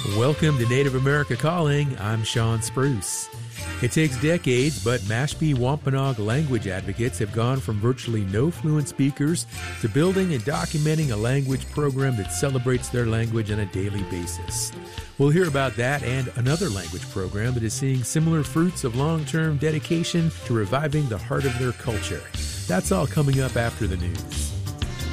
Welcome to Native America Calling. I'm Sean Spruce. It takes decades, but Mashpee Wampanoag language advocates have gone from virtually no fluent speakers to building and documenting a language program that celebrates their language on a daily basis. We'll hear about that and another language program that is seeing similar fruits of long-term dedication to reviving the heart of their culture. That's all coming up after the news.